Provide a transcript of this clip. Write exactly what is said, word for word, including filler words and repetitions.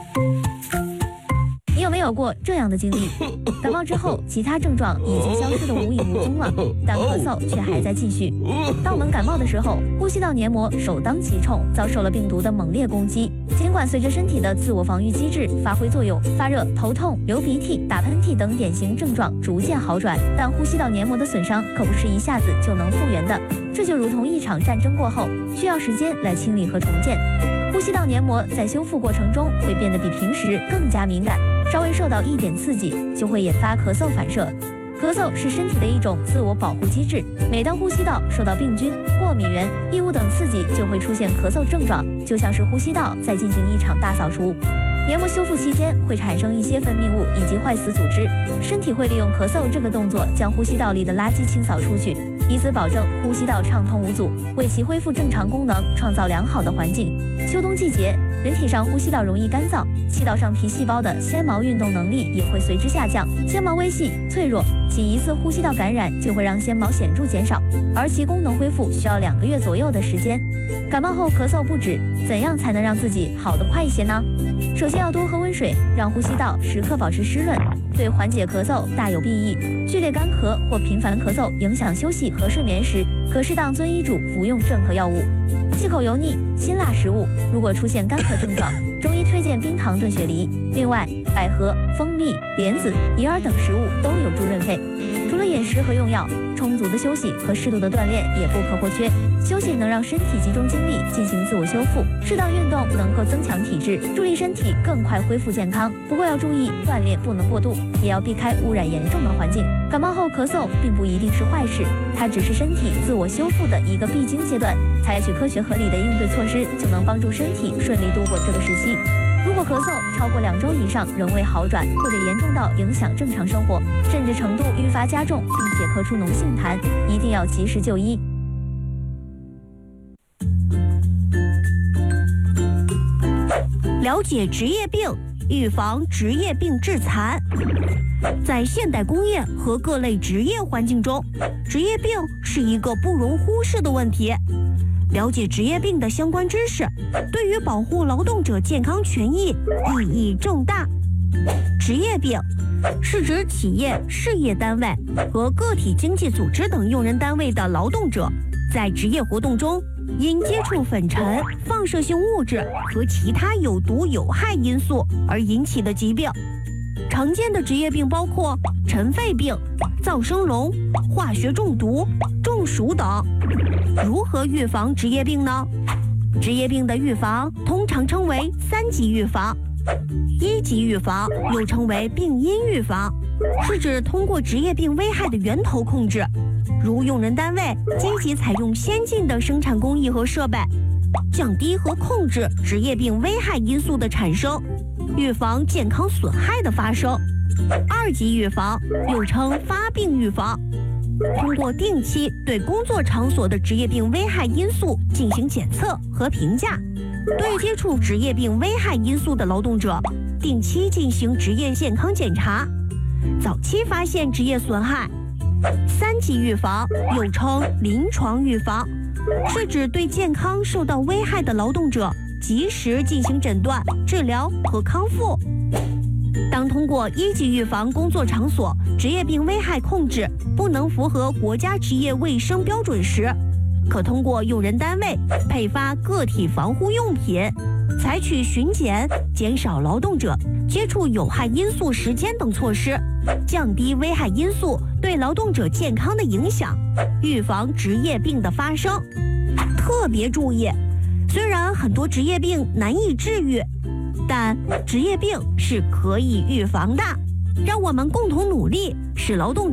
你有没有过这样的经历？感冒之后，其他症状已经消失得无影无踪了，但咳嗽却还在继续。当我们感冒的时候，呼吸道黏膜首当其冲，遭受了病毒的猛烈攻击。尽管随着身体的自我防御机制发挥作用，发热、头痛、流鼻涕、打喷嚏等典型症状逐渐好转，但呼吸道黏膜的损伤可不是一下子就能复原的。这就如同一场战争过后，需要时间来清理和重建。呼吸道黏膜在修复过程中会变得比平时更加敏感，稍微受到一点刺激就会引发咳嗽反射。咳嗽是身体的一种自我保护机制，每当呼吸道受到病菌、过敏源、异物等刺激，就会出现咳嗽症状，就像是呼吸道在进行一场大扫除。黏膜修复期间会产生一些分泌物以及坏死组织，身体会利用咳嗽这个动作将呼吸道里的垃圾清扫出去，以此保证呼吸道畅通无阻，为其恢复正常功能创造良好的环境。秋冬季节，人体上呼吸道容易干燥，气道上皮细胞的纤毛运动能力也会随之下降，纤毛微细脆弱，仅一次呼吸道感染就会让纤毛显著减少，而其功能恢复需要两个月左右的时间。感冒后咳嗽不止，怎样才能让自己好得快一些呢？首先要多喝温水，让呼吸道时刻保持湿润，对缓解咳嗽大有裨益。剧烈干咳或频繁咳嗽影响休息和睡眠时，可适当遵医嘱服用镇咳药物。忌口油腻、辛辣食物，如果出现干咳症状，中医推荐冰糖炖雪梨。另外，百合、蜂蜜、莲子、银耳等食物都有助润肺。除了饮食和用药，充足的休息和适度的锻炼也不可或缺。休息能让身体集中精力进行自我修复，适当运动能够增强体质，助力身体更快恢复健康。不过要注意，锻炼不能过度，也要避开污染严重的环境。感冒后咳嗽并不一定是坏事，它只是身体自我修复的一个必经阶段。采取科学合理的应对措施，就能帮助身体顺利度过这个时期。如果咳嗽超过两周以上仍未好转，或者严重到影响正常生活，甚至程度愈发加重，并且咳出脓性痰，一定要及时就医。 了解职业病，预防职业病致残。在现代工业和各类职业环境中，职业病是一个不容忽视的问题。了解职业病的相关知识，对于保护劳动者健康权益意义重大。职业病是指企业、事业单位和个体经济组织等用人单位的劳动者在职业活动中因接触粉尘、放射性物质和其他有毒有害因素而引起的疾病。常见的职业病包括尘肺病、噪声聋、化学中毒、中暑等。如何预防职业病呢？职业病的预防通常称为三级预防。一级预防又称为病因预防，是指通过职业病危害的源头控制，如用人单位积极采用先进的生产工艺和设备，降低和控制职业病危害因素的产生，预防健康损害的发生。二级预防又称发病预防，通过定期对工作场所的职业病危害因素进行检测和评价，对接触职业病危害因素的劳动者定期进行职业健康检查，早期发现职业损害。三级预防又称临床预防，是指对健康受到危害的劳动者及时进行诊断、治疗和康复。当通过一级预防工作场所职业病危害控制不能符合国家职业卫生标准时，可通过用人单位配发个体防护用品，采取巡检、减少劳动者接触有害因素时间等措施，降低危害因素对劳动者健康的影响，预防职业病的发生。特别注意，虽然很多职业病难以治愈，但职业病是可以预防的。让我们共同努力，使劳动者